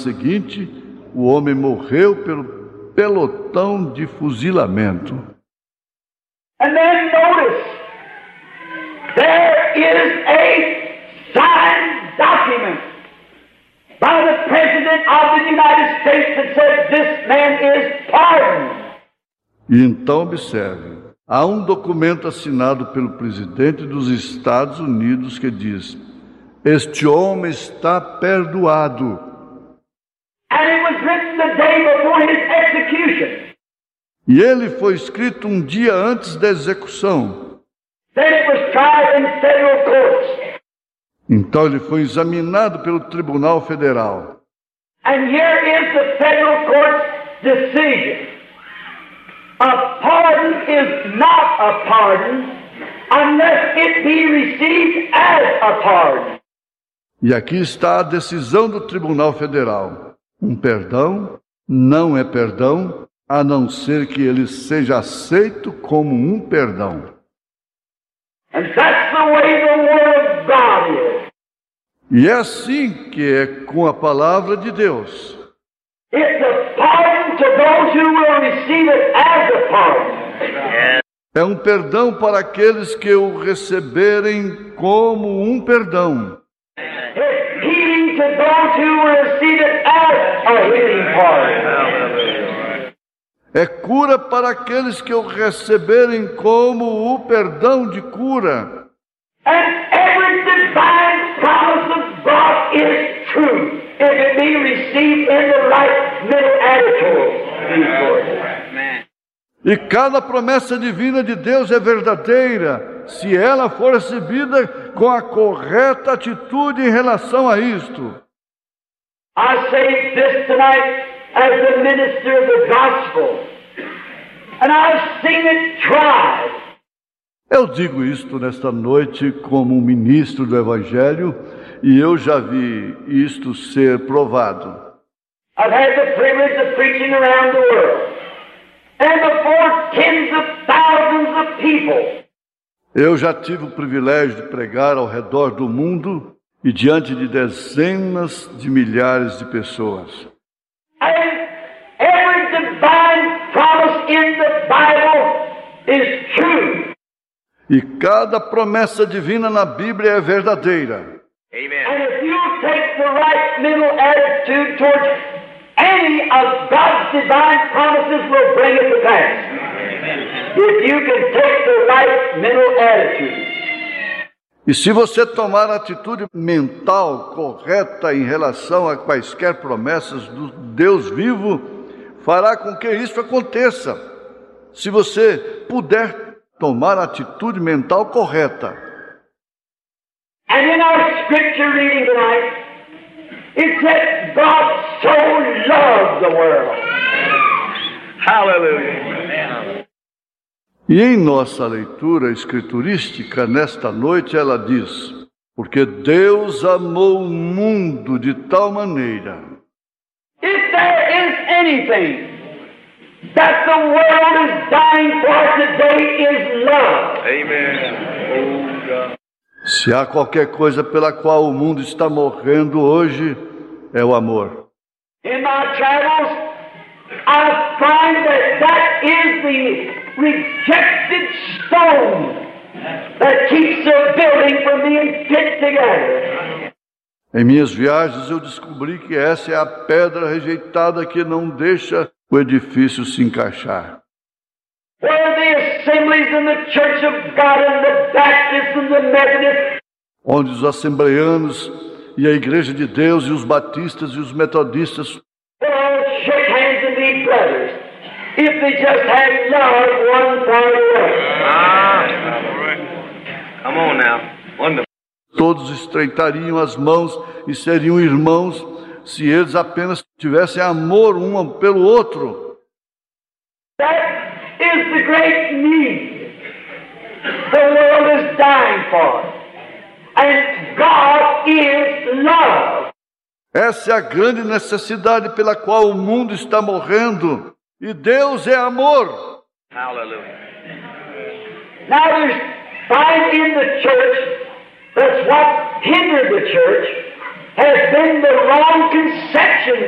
seguinte, o homem morreu pelo pelotão de fuzilamento. And then notice, there is a signed document by the President of the United States that says this man is pardoned. E então observe, há um documento assinado pelo presidente dos Estados Unidos que diz: este homem está perdoado. And it was written the day before his execution. E ele foi escrito um dia antes da execução. Then it was tried in federal courts. Então ele foi examinado pelo Tribunal Federal. And here is the federal court's decision. A pardon is not a pardon unless it be received as a pardon. E aqui está a decisão do Tribunal Federal. Um perdão não é perdão, a não ser que ele seja aceito como um perdão. And that's the way the Word of God is. E é assim que é com a palavra de Deus. It's a pardon to those who will receive it as a pardon. É um perdão para aqueles que o receberem como um perdão. It's healing to those who will receive it as a healing pardon. É cura para aqueles que o receberem como o perdão de cura. And every divine promise of God is true if it be received in the right mental attitude. E cada promessa divina de Deus é verdadeira, se ela for recebida com a correta atitude em relação a isto. I say this tonight as the minister of the gospel, and I've seen it tried. Eu digo isto nesta noite como um ministro do Evangelho, e eu já vi isto ser provado. I've had the privilege of preaching around the world, and before tens of thousands of people. Eu já tive o privilégio de pregar ao redor do mundo e diante de dezenas de milhares de pessoas. And every divine promise in the Bible is true. E cada promessa divina na Bíblia é verdadeira. And if you take the right mental attitude towards any of God's divine promises, will bring it to pass. If you can take the right mental attitude. E se você tomar a atitude mental correta em relação a quaisquer promessas do Deus vivo, fará com que isso aconteça. Se você puder tomar a atitude mental correta. And in our scripture reading tonight, it said God so loved the world. Hallelujah. E em nossa leitura escriturística, nesta noite, ela diz: porque Deus amou o mundo de tal maneira. If there is anything that the world is dying for today is love. Amen. Se há qualquer coisa pela qual o mundo está morrendo hoje, é o amor. In my travels, I find that is the rejected stone that keeps the building from being fit together. Em minhas viagens eu descobri que essa é a pedra rejeitada que não deixa o edifício se encaixar. Where the assemblies in the Church of God and the Baptists and the Methodists, onde os assembleanos e a Igreja de Deus e os batistas e os metodistas will all shake hands and be brothers if they just had love one for the other. Come on now. Wonderful. todos estreitariam as mãos e seriam irmãos se eles apenas tivessem amor um pelo outro. That is the great need the world is dying for. And God is love. Essa é a grande necessidade pela qual o mundo está morrendo. E Deus é amor. Hallelujah. Now there's find in the church that's what hindered the church has been the wrong conception